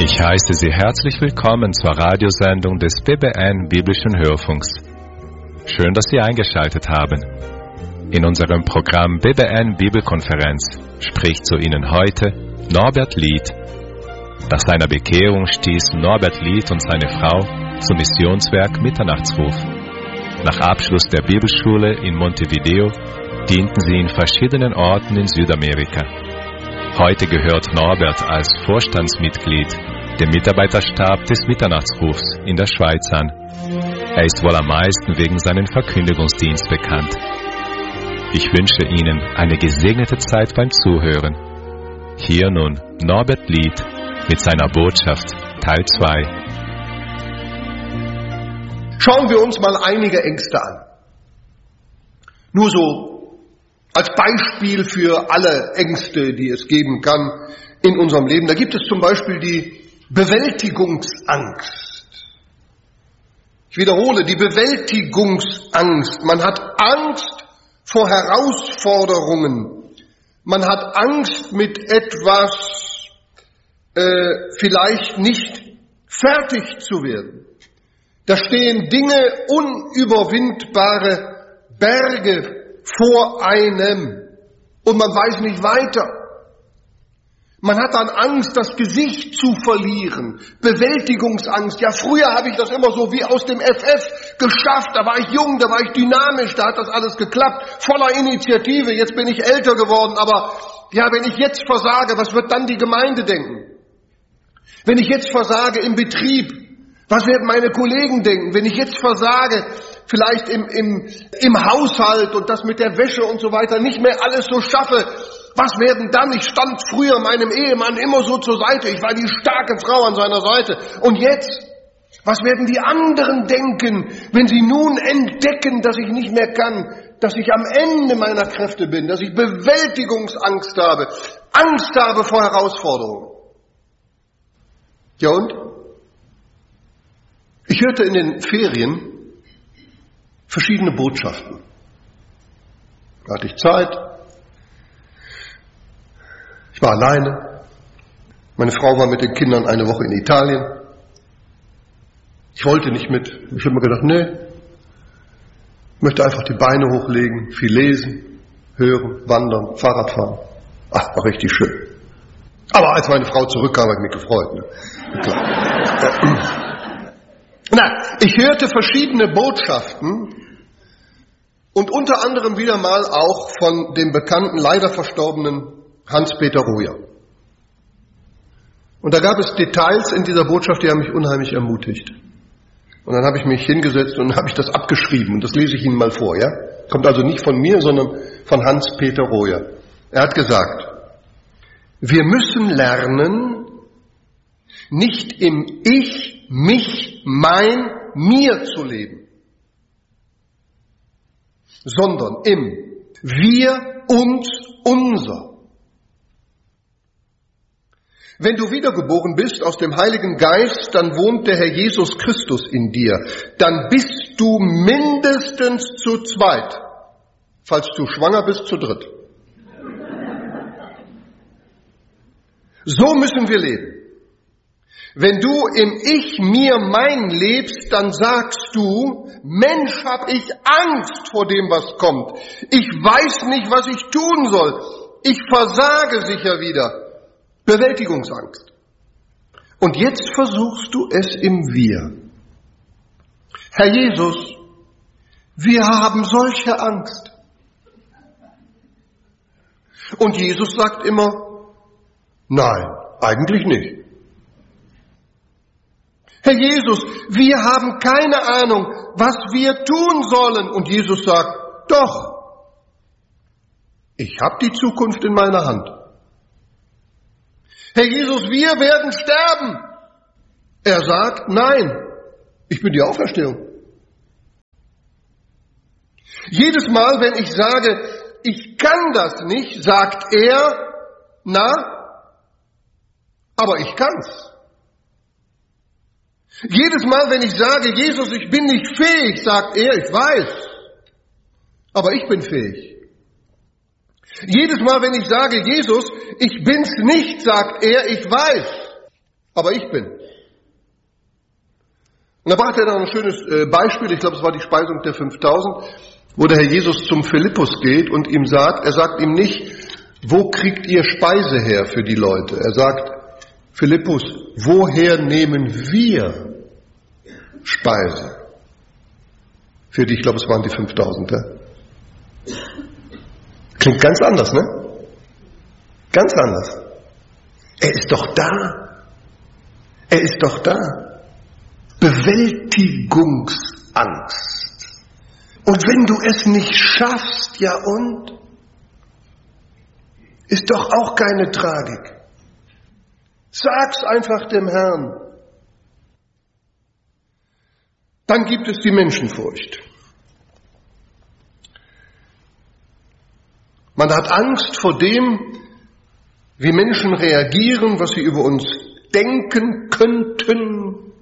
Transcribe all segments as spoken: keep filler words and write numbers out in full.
Ich heiße Sie herzlich willkommen zur Radiosendung des B B N Biblischen Hörfunks. Schön, dass Sie eingeschaltet haben. In unserem Programm B B N Bibelkonferenz spricht zu Ihnen heute Norbert Lied. Nach seiner Bekehrung stießen Norbert Lied und seine Frau zum Missionswerk Mitternachtsruf. Nach Abschluss der Bibelschule in Montevideo dienten sie in verschiedenen Orten in Südamerika. Heute gehört Norbert als Vorstandsmitglied dem Mitarbeiterstab des Mitternachtsrufs in der Schweiz an. Er ist wohl am meisten wegen seinem Verkündigungsdienst bekannt. Ich wünsche Ihnen eine gesegnete Zeit beim Zuhören. Hier nun Norbert Lied mit seiner Botschaft Teil zwei. Schauen wir uns mal einige Ängste an. Nur so als Beispiel für alle Ängste, die es geben kann in unserem Leben. Da gibt es zum Beispiel die Bewältigungsangst. Ich wiederhole, die Bewältigungsangst. Man hat Angst vor Herausforderungen. Man hat Angst, mit etwas äh, vielleicht nicht fertig zu werden. Da stehen Dinge, unüberwindbare Berge vor einem und man weiß nicht weiter. Man hat dann Angst, das Gesicht zu verlieren. Bewältigungsangst. Ja, früher habe ich das immer so wie aus dem F F geschafft. Da war ich jung, da war ich dynamisch, da hat das alles geklappt. Voller Initiative. Jetzt bin ich älter geworden. Aber ja, wenn ich jetzt versage, was wird dann die Gemeinde denken? Wenn ich jetzt versage im Betrieb, was werden meine Kollegen denken? Wenn ich jetzt versage, vielleicht im, im, im Haushalt und das mit der Wäsche und so weiter, nicht mehr alles so schaffe, was werden dann? Ich stand früher meinem Ehemann immer so zur Seite. Ich war die starke Frau an seiner Seite. Und jetzt? Was werden die anderen denken, wenn sie nun entdecken, dass ich nicht mehr kann, dass ich am Ende meiner Kräfte bin, dass ich Bewältigungsangst habe, Angst habe vor Herausforderungen? Ja und? Ich hörte in den Ferien verschiedene Botschaften. Da hatte ich Zeit. Ich war alleine. Meine Frau war mit den Kindern eine Woche in Italien. Ich wollte nicht mit. Ich habe mir gedacht, nee, ich möchte einfach die Beine hochlegen, viel lesen, hören, wandern, Fahrrad fahren. Ach, war richtig schön. Aber als meine Frau zurückkam, habe ich mich gefreut. Ne? Klar. Na, ich hörte verschiedene Botschaften und unter anderem wieder mal auch von dem bekannten, leider verstorbenen Hans-Peter Royer. Und da gab es Details in dieser Botschaft, die haben mich unheimlich ermutigt. Und dann habe ich mich hingesetzt und habe ich das abgeschrieben. Und das lese ich Ihnen mal vor, ja? Kommt also nicht von mir, sondern von Hans-Peter Royer. Er hat gesagt, wir müssen lernen, nicht im Ich, mich, mein, mir zu leben, sondern im Wir, uns, unser. Wenn du wiedergeboren bist aus dem Heiligen Geist, dann wohnt der Herr Jesus Christus in dir. Dann bist du mindestens zu zweit. Falls du schwanger bist, zu dritt. So müssen wir leben. Wenn du im Ich, mir, mein lebst, dann sagst du, Mensch, hab ich Angst vor dem, was kommt. Ich weiß nicht, was ich tun soll. Ich versage sicher wieder. Bewältigungsangst. Und jetzt versuchst du es im Wir. Herr Jesus, wir haben solche Angst. Und Jesus sagt immer, nein, eigentlich nicht. Herr Jesus, wir haben keine Ahnung, was wir tun sollen. Und Jesus sagt, doch, ich habe die Zukunft in meiner Hand. Herr Jesus, wir werden sterben. Er sagt, nein, ich bin die Auferstehung. Jedes Mal, wenn ich sage, ich kann das nicht, sagt er, na, aber ich kann's. Jedes Mal, wenn ich sage, Jesus, ich bin nicht fähig, sagt er, ich weiß, aber ich bin fähig. Jedes Mal, wenn ich sage, Jesus, ich bin's nicht, sagt er, ich weiß, aber ich bin. Und da brachte er noch ein schönes Beispiel, ich glaube, es war die Speisung der fünftausend, wo der Herr Jesus zum Philippus geht und ihm sagt, er sagt ihm nicht, wo kriegt ihr Speise her für die Leute? Er sagt, Philippus, woher nehmen wir Speise? Für die, ich glaube, es waren die fünftausend. Ja? Klingt ganz anders, ne? Ganz anders. Er ist doch da. Er ist doch da. Bewältigungsangst. Und wenn du es nicht schaffst, ja und? Ist doch auch keine Tragik. Sag's einfach dem Herrn. Dann gibt es die Menschenfurcht. Man hat Angst vor dem, wie Menschen reagieren, was sie über uns denken könnten,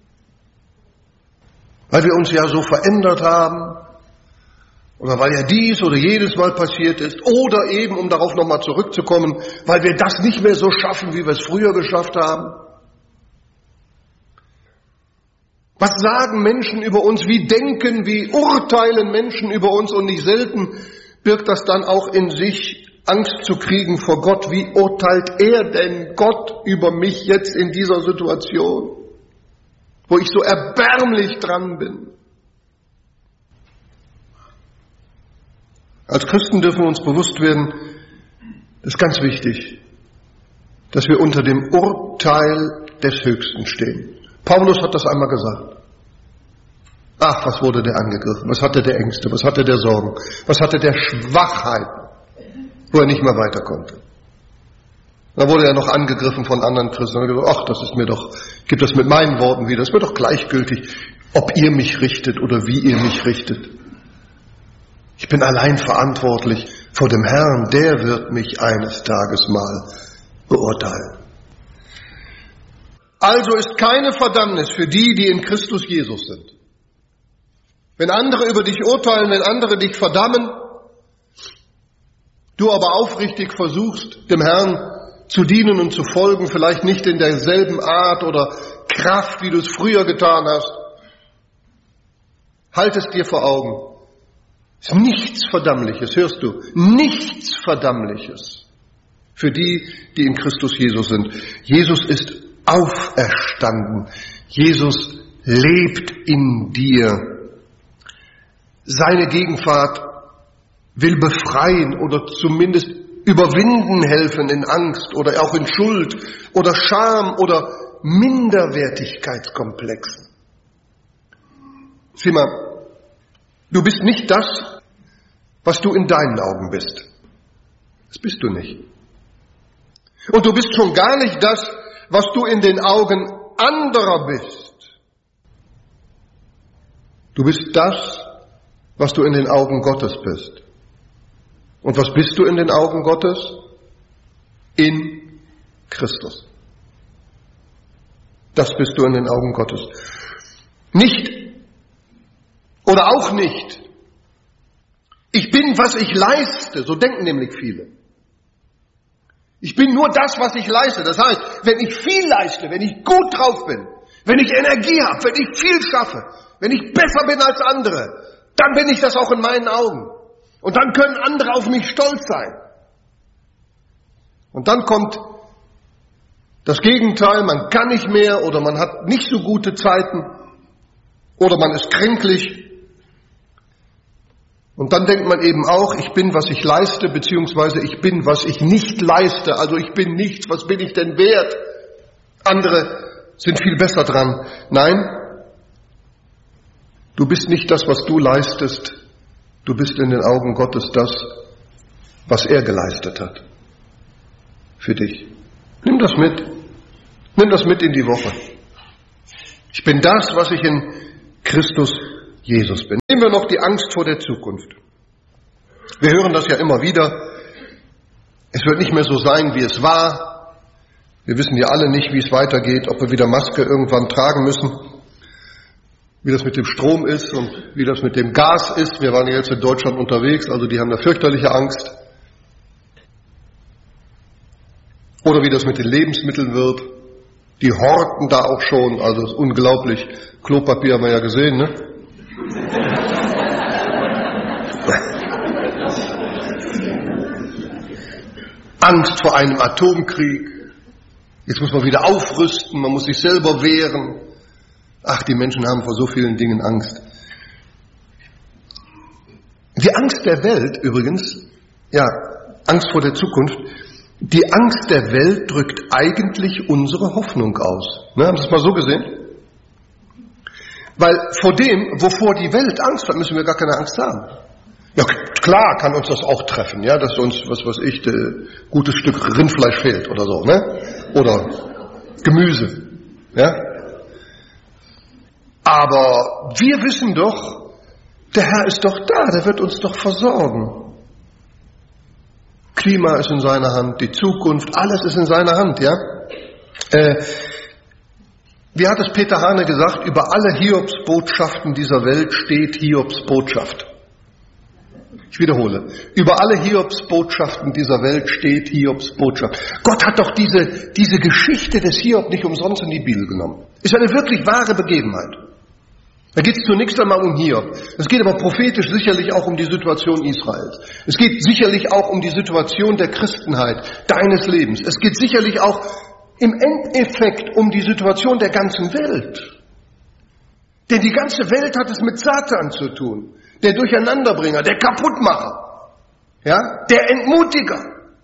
weil wir uns ja so verändert haben oder weil ja dies oder jedes Mal passiert ist oder eben, um darauf nochmal zurückzukommen, weil wir das nicht mehr so schaffen, wie wir es früher geschafft haben. Was sagen Menschen über uns? Wie denken, wie urteilen Menschen über uns? Und nicht selten birgt das dann auch in sich Angst zu kriegen vor Gott. Wie urteilt er denn Gott über mich jetzt in dieser Situation, wo ich so erbärmlich dran bin? Als Christen dürfen wir uns bewusst werden, das ist ganz wichtig, dass wir unter dem Urteil des Höchsten stehen. Paulus hat das einmal gesagt. Ach, was wurde der angegriffen? Was hatte der Ängste? Was hatte der Sorgen? Was hatte der Schwachheiten, wo er nicht mehr weiter konnte? Da wurde er noch angegriffen von anderen Christen. Und er gesagt, ach, das ist mir doch, gibt das mit meinen Worten wieder. Das ist mir doch gleichgültig, ob ihr mich richtet oder wie ihr mich richtet. Ich bin allein verantwortlich vor dem Herrn. Der wird mich eines Tages mal beurteilen. Also ist keine Verdammnis für die, die in Christus Jesus sind. Wenn andere über dich urteilen, wenn andere dich verdammen, du aber aufrichtig versuchst, dem Herrn zu dienen und zu folgen, vielleicht nicht in derselben Art oder Kraft, wie du es früher getan hast, halt es dir vor Augen. Es ist nichts Verdammliches, hörst du? Nichts Verdammliches für die, die in Christus Jesus sind. Jesus ist auferstanden. Jesus lebt in dir. Seine Gegenwart will befreien oder zumindest überwinden helfen in Angst oder auch in Schuld oder Scham oder Minderwertigkeitskomplexen. Sieh mal, du bist nicht das, was du in deinen Augen bist. Das bist du nicht. Und du bist schon gar nicht das, was du in den Augen anderer bist. Du bist das, was du in den Augen Gottes bist. Und was bist du in den Augen Gottes? In Christus. Das bist du in den Augen Gottes. Nicht oder auch nicht. Ich bin, was ich leiste. So denken nämlich viele. Ich bin nur das, was ich leiste. Das heißt, wenn ich viel leiste, wenn ich gut drauf bin, wenn ich Energie habe, wenn ich viel schaffe, wenn ich besser bin als andere, dann bin ich das auch in meinen Augen. Und dann können andere auf mich stolz sein. Und dann kommt das Gegenteil, man kann nicht mehr oder man hat nicht so gute Zeiten oder man ist kränklich. Und dann denkt man eben auch, ich bin, was ich leiste, beziehungsweise ich bin, was ich nicht leiste. Also ich bin nichts, was bin ich denn wert? Andere sind viel besser dran. Nein, du bist nicht das, was du leistest. Du bist in den Augen Gottes das, was er geleistet hat. Für dich. Nimm das mit. Nimm das mit in die Woche. Ich bin das, was ich in Christus Jesus bin. Nehmen wir noch die Angst vor der Zukunft. Wir hören das ja immer wieder. Es wird nicht mehr so sein, wie es war. Wir wissen ja alle nicht, wie es weitergeht, ob wir wieder Maske irgendwann tragen müssen, wie das mit dem Strom ist und wie das mit dem Gas ist. Wir waren ja jetzt in Deutschland unterwegs, also die haben da fürchterliche Angst. Oder wie das mit den Lebensmitteln wird. Die horten da auch schon, also ist unglaublich. Klopapier haben wir ja gesehen, ne? Angst vor einem Atomkrieg. Jetzt muss man wieder aufrüsten, man muss sich selber wehren. Ach, die Menschen haben vor so vielen Dingen Angst. Die Angst der Welt übrigens, ja, Angst vor der Zukunft, die Angst der Welt drückt eigentlich unsere Hoffnung aus. Ne, haben Sie es mal so gesehen? Weil vor dem, wovor die Welt Angst hat, müssen wir gar keine Angst haben. Ja, klar kann uns das auch treffen, ja, dass uns, was weiß ich, ein gutes Stück Rindfleisch fehlt oder so, ne? Oder Gemüse, ja? Aber wir wissen doch, der Herr ist doch da, der wird uns doch versorgen. Klima ist in seiner Hand, die Zukunft, alles ist in seiner Hand, ja? Äh, wie hat es Peter Hane gesagt, über alle Hiobsbotschaften dieser Welt steht Hiobs Botschaft. Ich wiederhole, über alle Hiobsbotschaften dieser Welt steht Hiobs Botschaft. Gott hat doch diese, diese Geschichte des Hiob nicht umsonst in die Bibel genommen. Ist eine wirklich wahre Begebenheit. Da geht es zunächst einmal um Hiob. Es geht aber prophetisch sicherlich auch um die Situation Israels. Es geht sicherlich auch um die Situation der Christenheit, deines Lebens. Es geht sicherlich auch im Endeffekt um die Situation der ganzen Welt. Denn die ganze Welt hat es mit Satan zu tun. Der Durcheinanderbringer, der Kaputtmacher, ja, der Entmutiger,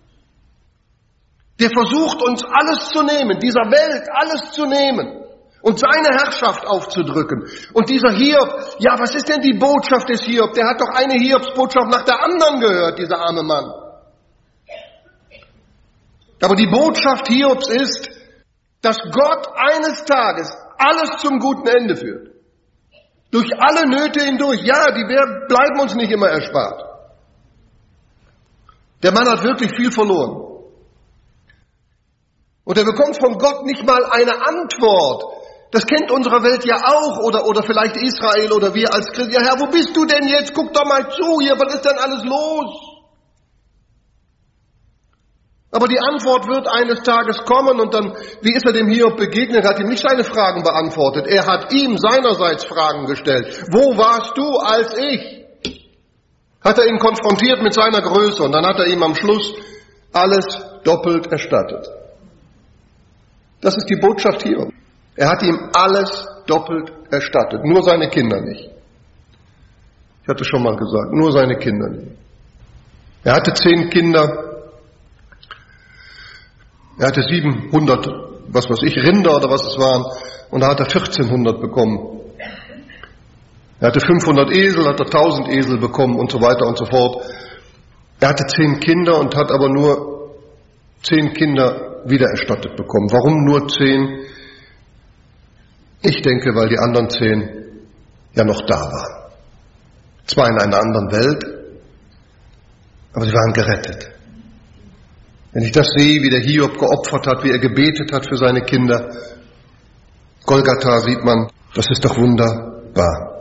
der versucht, uns alles zu nehmen, dieser Welt alles zu nehmen und seine Herrschaft aufzudrücken. Und dieser Hiob, ja, was ist denn die Botschaft des Hiob? Der hat doch eine Hiobsbotschaft nach der anderen gehört, dieser arme Mann. Aber die Botschaft Hiobs ist, dass Gott eines Tages alles zum guten Ende führt. Durch alle Nöte hindurch. Ja, die bleiben uns nicht immer erspart. Der Mann hat wirklich viel verloren. Und er bekommt von Gott nicht mal eine Antwort. Das kennt unsere Welt ja auch. Oder, oder vielleicht Israel oder wir als Christen. Ja, Herr, wo bist du denn jetzt? Guck doch mal zu hier. Was ist denn alles los? Aber die Antwort wird eines Tages kommen und dann, wie ist er dem Hiob begegnet, hat ihm nicht seine Fragen beantwortet. Er hat ihm seinerseits Fragen gestellt. Wo warst du als ich? Hat er ihn konfrontiert mit seiner Größe und dann hat er ihm am Schluss alles doppelt erstattet. Das ist die Botschaft Hiob. Er hat ihm alles doppelt erstattet, nur seine Kinder nicht. Ich hatte schon mal gesagt, nur seine Kinder nicht. Er hatte zehn Kinder. Er hatte siebenhundert, was weiß ich, Rinder oder was es waren, und da hat er vierzehnhundert bekommen. Er hatte fünfhundert Esel, hat er tausend Esel bekommen und so weiter und so fort. Er hatte zehn Kinder und hat aber nur zehn Kinder wiedererstattet bekommen. Warum nur zehn? Ich denke, weil die anderen zehn ja noch da waren. Zwar in einer anderen Welt, aber sie waren gerettet. Wenn ich das sehe, wie der Hiob geopfert hat, wie er gebetet hat für seine Kinder, Golgatha sieht man, das ist doch wunderbar.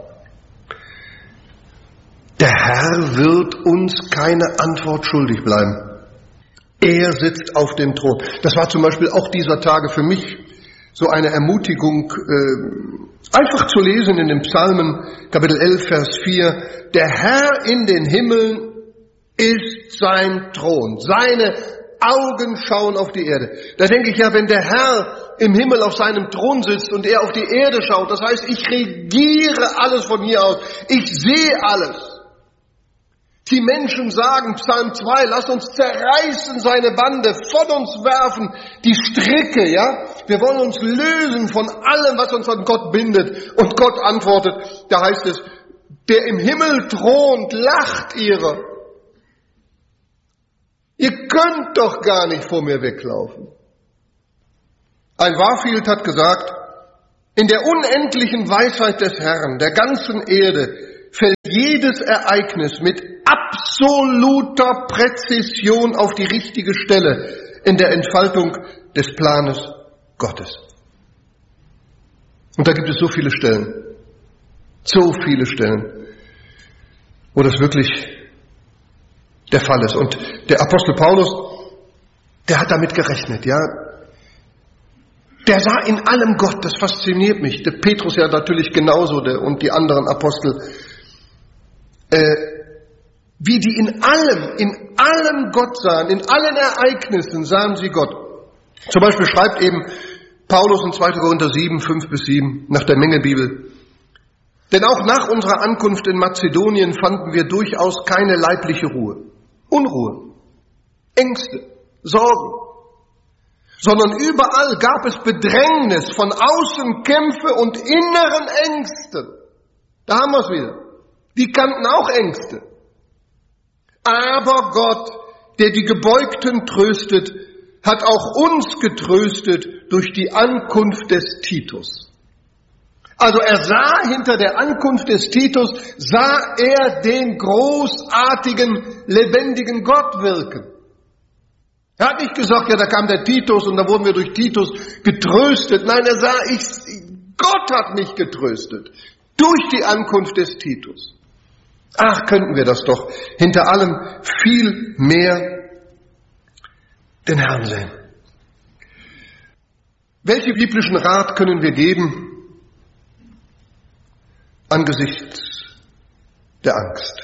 Der Herr wird uns keine Antwort schuldig bleiben. Er sitzt auf dem Thron. Das war zum Beispiel auch dieser Tage für mich so eine Ermutigung, äh, einfach zu lesen in den Psalmen, Kapitel elf, Vers vier. Der Herr in den Himmeln ist sein Thron, seine Augen schauen auf die Erde. Da denke ich ja, wenn der Herr im Himmel auf seinem Thron sitzt und er auf die Erde schaut, das heißt, ich regiere alles von hier aus. Ich sehe alles. Die Menschen sagen, Psalm zwei, lass uns zerreißen seine Bande, von uns werfen die Stricke, ja? Wir wollen uns lösen von allem, was uns an Gott bindet. Und Gott antwortet, da heißt es, der im Himmel thront, lacht ihrer. Ihr könnt doch gar nicht vor mir weglaufen. Ein Warfield hat gesagt, in der unendlichen Weisheit des Herrn, der ganzen Erde, fällt jedes Ereignis mit absoluter Präzision auf die richtige Stelle in der Entfaltung des Planes Gottes. Und da gibt es so viele Stellen, so viele Stellen, wo das wirklich der Fall ist. Und der Apostel Paulus, der hat damit gerechnet, ja. Der sah in allem Gott, das fasziniert mich. Der Petrus ja natürlich genauso der, und die anderen Apostel. Äh, wie die in allem, in allem Gott sahen, in allen Ereignissen sahen sie Gott. Zum Beispiel schreibt eben Paulus in zweiter Korinther sieben, fünf bis sieben nach der Mengebibel. Denn auch nach unserer Ankunft in Mazedonien fanden wir durchaus keine leibliche Ruhe, Unruhe, Ängste, Sorgen, sondern überall gab es Bedrängnis, von außen Kämpfe und inneren Ängsten. Da haben wir es wieder. Die kannten auch Ängste. Aber Gott, der die Gebeugten tröstet, hat auch uns getröstet durch die Ankunft des Titus. Also er sah hinter der Ankunft des Titus, sah er den großartigen, lebendigen Gott wirken. Er hat nicht gesagt, ja, da kam der Titus und da wurden wir durch Titus getröstet. Nein, er sah, ich, Gott hat mich getröstet durch die Ankunft des Titus. Ach, könnten wir das doch hinter allem viel mehr den Herrn sehen. Welchen biblischen Rat können wir geben angesichts der Angst?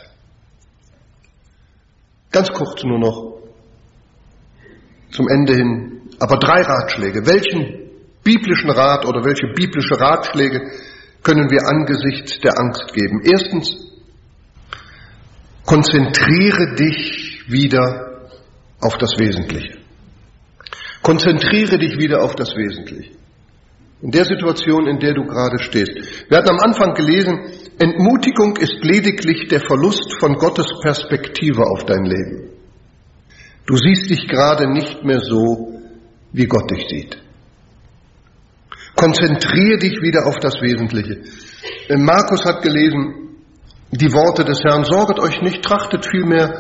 Ganz kurz nur noch zum Ende hin, aber drei Ratschläge. Welchen biblischen Rat oder welche biblische Ratschläge können wir angesichts der Angst geben? Erstens, konzentriere dich wieder auf das Wesentliche. Konzentriere dich wieder auf das Wesentliche. In der Situation, in der du gerade stehst. Wir hatten am Anfang gelesen, Entmutigung ist lediglich der Verlust von Gottes Perspektive auf dein Leben. Du siehst dich gerade nicht mehr so, wie Gott dich sieht. Konzentriere dich wieder auf das Wesentliche. Markus hat gelesen, die Worte des Herrn, sorget euch nicht, trachtet vielmehr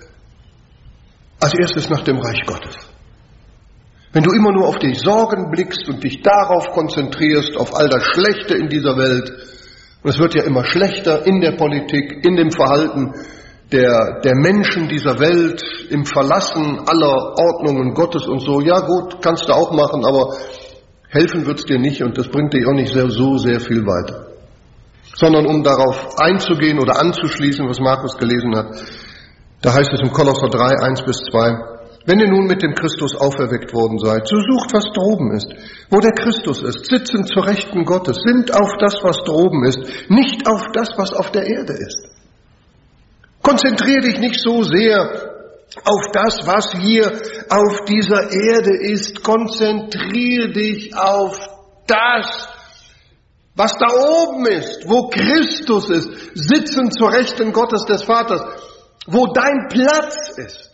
als erstes nach dem Reich Gottes. Wenn du immer nur auf die Sorgen blickst und dich darauf konzentrierst, auf all das Schlechte in dieser Welt, und es wird ja immer schlechter in der Politik, in dem Verhalten der, der Menschen dieser Welt, im Verlassen aller Ordnungen Gottes und so, ja gut, kannst du auch machen, aber helfen wird's dir nicht und das bringt dich auch nicht sehr, so sehr viel weiter. Sondern um darauf einzugehen oder anzuschließen, was Markus gelesen hat, da heißt es im Kolosser drei, eins bis zwei, wenn ihr nun mit dem Christus auferweckt worden seid, so sucht, was droben ist, wo der Christus ist, sitzend zur Rechten Gottes, sinnt auf das, was droben ist, nicht auf das, was auf der Erde ist. Konzentriere dich nicht so sehr auf das, was hier auf dieser Erde ist. Konzentriere dich auf das, was da oben ist, wo Christus ist, sitzend zur Rechten Gottes des Vaters, wo dein Platz ist.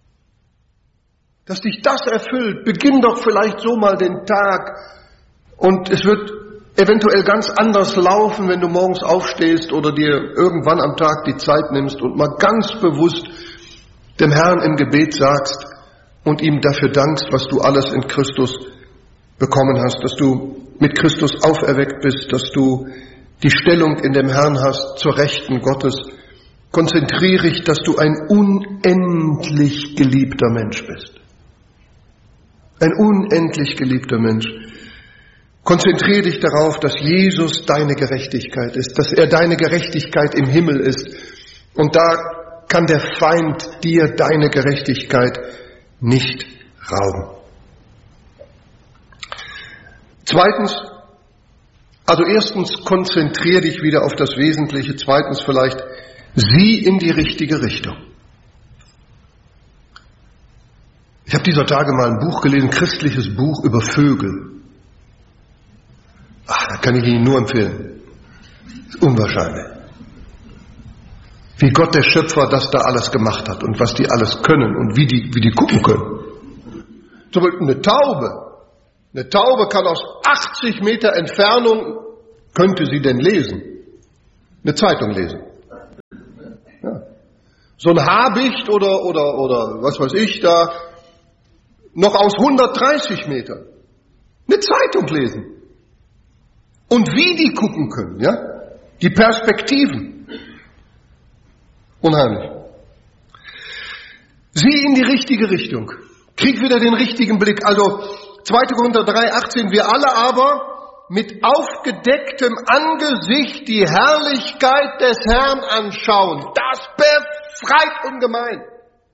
Dass dich das erfüllt, beginn doch vielleicht so mal den Tag und es wird eventuell ganz anders laufen, wenn du morgens aufstehst oder dir irgendwann am Tag die Zeit nimmst und mal ganz bewusst dem Herrn im Gebet sagst und ihm dafür dankst, was du alles in Christus bekommen hast, dass du mit Christus auferweckt bist, dass du die Stellung in dem Herrn hast zur Rechten Gottes. Konzentriere dich, dass du ein unendlich geliebter Mensch bist. Ein unendlich geliebter Mensch. Konzentriere dich darauf, dass Jesus deine Gerechtigkeit ist, dass er deine Gerechtigkeit im Himmel ist. Und da kann der Feind dir deine Gerechtigkeit nicht rauben. Zweitens, also erstens, konzentriere dich wieder auf das Wesentliche. Zweitens vielleicht, sieh in die richtige Richtung. Ich habe dieser Tage mal ein Buch gelesen, ein christliches Buch über Vögel. Ach, das kann ich Ihnen nur empfehlen. Das ist unwahrscheinlich. Wie Gott der Schöpfer das da alles gemacht hat und was die alles können und wie die, wie die gucken können. Zum Beispiel eine Taube. Eine Taube kann aus achtzig Meter Entfernung, könnte sie denn lesen? Eine Zeitung lesen. Ja. So ein Habicht oder, oder, oder was weiß ich da, noch aus hundertdreißig Metern eine Zeitung lesen. Und wie die gucken können, ja? Die Perspektiven. Unheimlich. Sieh in die richtige Richtung. Krieg wieder den richtigen Blick. Also, zweiter Korinther drei, achtzehn, wir alle aber mit aufgedecktem Angesicht die Herrlichkeit des Herrn anschauen. Das befreit ungemein.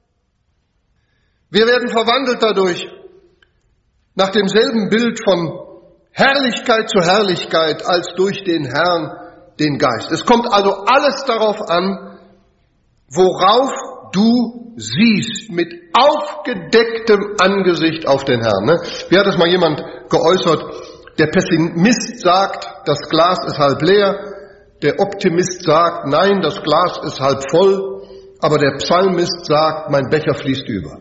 Wir werden verwandelt dadurch nach demselben Bild von Herrlichkeit zu Herrlichkeit als durch den Herrn, den Geist. Es kommt also alles darauf an, worauf du siehst, mit aufgedecktem Angesicht auf den Herrn. Ne? Wie hat es mal jemand geäußert? Der Pessimist sagt, das Glas ist halb leer. Der Optimist sagt, nein, das Glas ist halb voll. Aber der Psalmist sagt, mein Becher fließt über.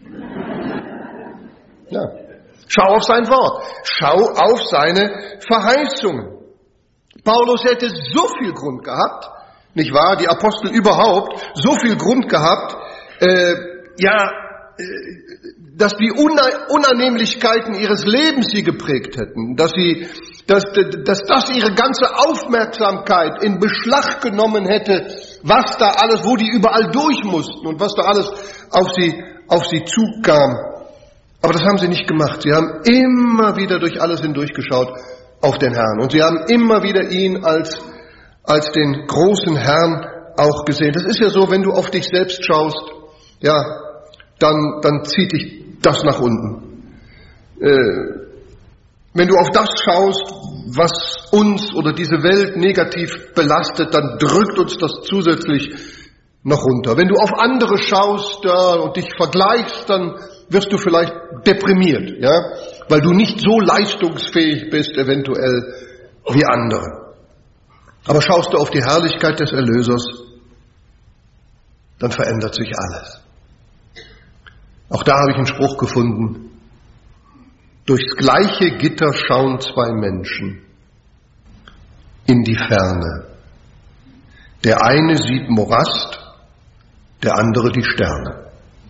Ja. Schau auf sein Wort. Schau auf seine Verheißungen. Paulus hätte so viel Grund gehabt, nicht wahr? Die Apostel überhaupt, so viel Grund gehabt, äh, ja, äh, dass die Unannehmlichkeiten ihres Lebens sie geprägt hätten, dass sie, dass, dass das ihre ganze Aufmerksamkeit in Beschlag genommen hätte, was da alles, wo die überall durch mussten und was da alles auf sie, auf sie zukam. Aber das haben sie nicht gemacht. Sie haben immer wieder durch alles hindurchgeschaut auf den Herrn. Und sie haben immer wieder ihn als, als den großen Herrn auch gesehen. Das ist ja so, wenn du auf dich selbst schaust, ja, dann, dann zieht dich das nach unten. Äh, wenn du auf das schaust, was uns oder diese Welt negativ belastet, dann drückt uns das zusätzlich noch runter. Wenn du auf andere schaust ja, und dich vergleichst, dann wirst du vielleicht deprimiert, ja, weil du nicht so leistungsfähig bist, eventuell wie andere. Aber schaust du auf die Herrlichkeit des Erlösers, dann verändert sich alles. Auch da habe ich einen Spruch gefunden. Durchs gleiche Gitter schauen zwei Menschen in die Ferne. Der eine sieht Morast, der andere die Sterne.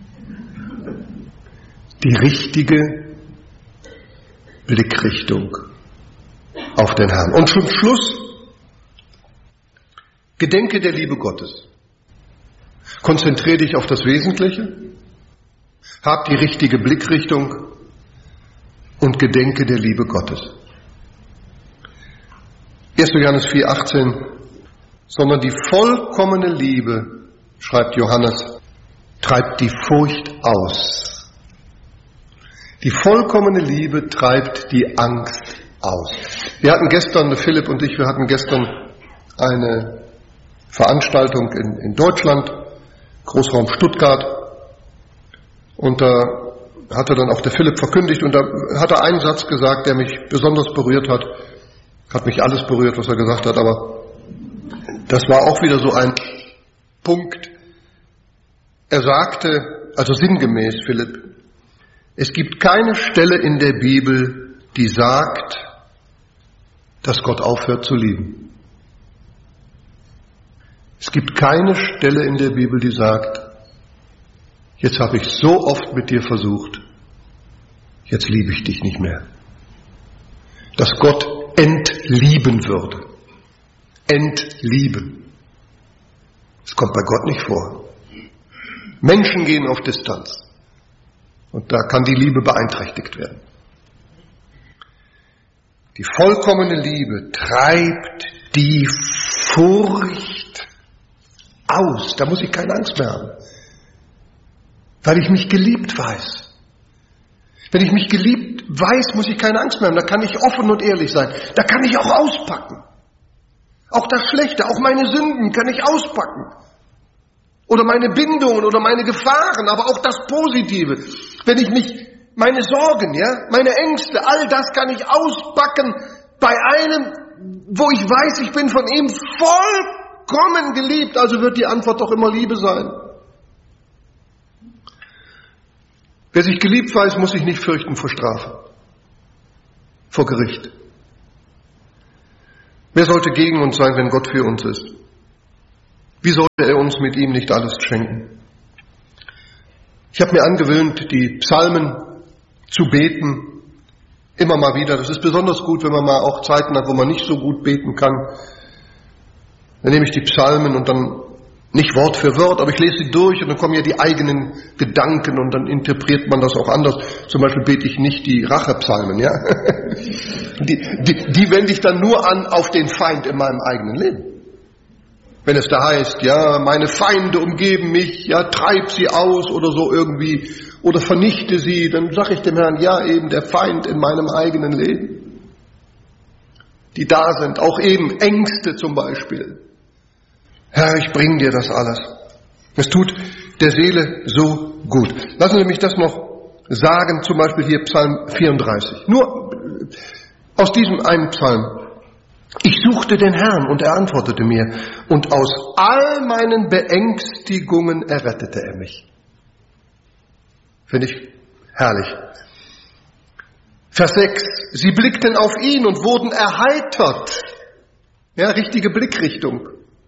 Die richtige Blickrichtung auf den Herrn. Und zum Schluss, gedenke der Liebe Gottes. Konzentriere dich auf das Wesentliche, hab die richtige Blickrichtung und gedenke der Liebe Gottes. erster Johannes vier, achtzehn, sondern die vollkommene Liebe, schreibt Johannes, treibt die Furcht aus. Die vollkommene Liebe treibt die Angst aus. Wir hatten gestern, Philipp und ich, wir hatten gestern eine Veranstaltung in, in Deutschland, Großraum Stuttgart, und da hatte dann auch der Philipp verkündigt und da hat er einen Satz gesagt, der mich besonders berührt hat. Hat mich alles berührt, was er gesagt hat, aber das war auch wieder so ein Punkt. Er sagte, also sinngemäß, Philipp, es gibt keine Stelle in der Bibel, die sagt, dass Gott aufhört zu lieben. Es gibt keine Stelle in der Bibel, die sagt, jetzt habe ich so oft mit dir versucht, jetzt liebe ich dich nicht mehr. Dass Gott entlieben würde. Entlieben. Das kommt bei Gott nicht vor. Menschen gehen auf Distanz. Und da kann die Liebe beeinträchtigt werden. Die vollkommene Liebe treibt die Furcht aus. Da muss ich keine Angst mehr haben. Weil ich mich geliebt weiß. Wenn ich mich geliebt weiß, muss ich keine Angst mehr haben. Da kann ich offen und ehrlich sein. Da kann ich auch auspacken. Auch das Schlechte, auch meine Sünden kann ich auspacken. Oder meine Bindungen oder meine Gefahren, aber auch das Positive. Wenn ich mich, meine Sorgen, ja, meine Ängste, all das kann ich auspacken bei einem, wo ich weiß, ich bin von ihm vollkommen geliebt. Also wird die Antwort doch immer Liebe sein. Wer sich geliebt weiß, muss sich nicht fürchten vor Strafe, vor Gericht. Wer sollte gegen uns sein, wenn Gott für uns ist? Wie sollte er uns mit ihm nicht alles schenken? Ich habe mir angewöhnt, die Psalmen zu beten, immer mal wieder. Das ist besonders gut, wenn man mal auch Zeiten hat, wo man nicht so gut beten kann. Dann nehme ich die Psalmen und dann Nicht Wort für Wort, aber ich lese sie durch und dann kommen ja die eigenen Gedanken und dann interpretiert man das auch anders. Zum Beispiel bete ich nicht die Rachepsalmen, ja. Die, die, die wende ich dann nur an auf den Feind in meinem eigenen Leben. Wenn es da heißt, ja, meine Feinde umgeben mich, ja, treib sie aus oder so irgendwie, oder vernichte sie, dann sage ich dem Herrn, ja, eben der Feind in meinem eigenen Leben. Die da sind, auch eben Ängste zum Beispiel. Herr, ich bringe dir das alles. Es tut der Seele so gut. Lassen Sie mich das noch sagen, zum Beispiel hier Psalm vierunddreißig. Nur aus diesem einen Psalm. Ich suchte den Herrn und er antwortete mir und aus all meinen Beängstigungen errettete er mich. Finde ich herrlich. Vers sechs. Sie blickten auf ihn und wurden erheitert. Ja, richtige Blickrichtung.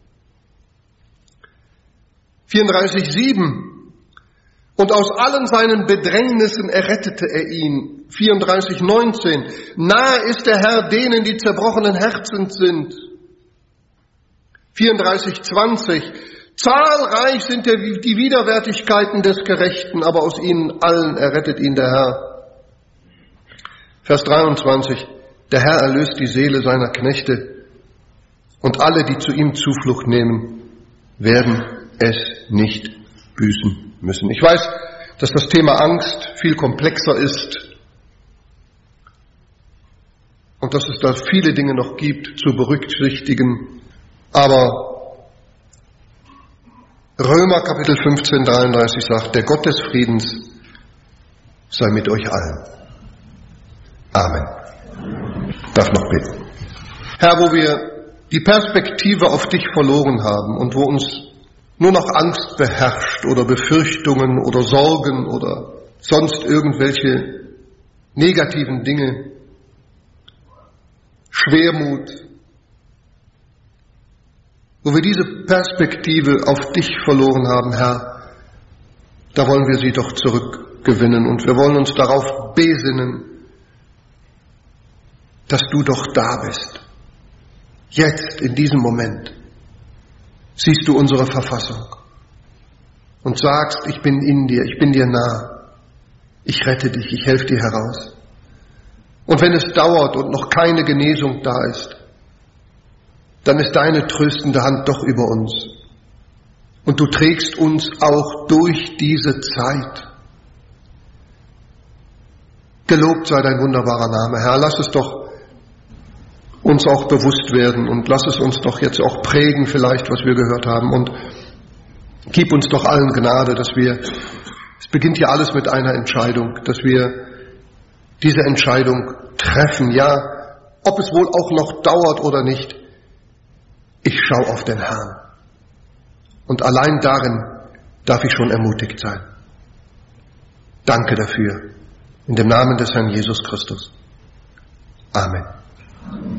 vierunddreißig sieben. Und aus allen seinen Bedrängnissen errettete er ihn. vierunddreißig neunzehn. Nahe ist der Herr denen, die zerbrochenen Herzens sind. vierunddreißig zwanzig. Zahlreich sind die Widerwärtigkeiten des Gerechten, aber aus ihnen allen errettet ihn der Herr. Vers dreiundzwanzig. Der Herr erlöst die Seele seiner Knechte und alle, die zu ihm Zuflucht nehmen, werden es nicht büßen müssen. Ich weiß, dass das Thema Angst viel komplexer ist und dass es da viele Dinge noch gibt zu berücksichtigen, aber Römer Kapitel fünfzehn, dreiunddreißig sagt, der Gott des Friedens sei mit euch allen. Amen. Ich darf noch beten. Herr, wo wir die Perspektive auf dich verloren haben und wo uns nur noch Angst beherrscht oder Befürchtungen oder Sorgen oder sonst irgendwelche negativen Dinge, Schwermut, wo wir diese Perspektive auf dich verloren haben, Herr, da wollen wir sie doch zurückgewinnen und wir wollen uns darauf besinnen, dass du doch da bist. Jetzt, in diesem Moment, siehst du unsere Verfassung und sagst, ich bin in dir, ich bin dir nah, ich rette dich, ich helfe dir heraus. Und wenn es dauert und noch keine Genesung da ist, dann ist deine tröstende Hand doch über uns. Und du trägst uns auch durch diese Zeit. Gelobt sei dein wunderbarer Name, Herr. Lass es doch uns auch bewusst werden und lass es uns doch jetzt auch prägen vielleicht, was wir gehört haben. Und gib uns doch allen Gnade, dass wir, es beginnt ja alles mit einer Entscheidung, dass wir diese Entscheidung treffen. Ja, ob es wohl auch noch dauert oder nicht, ich schaue auf den Herrn. Und allein darin darf ich schon ermutigt sein. Danke dafür. In dem Namen des Herrn Jesus Christus. Amen.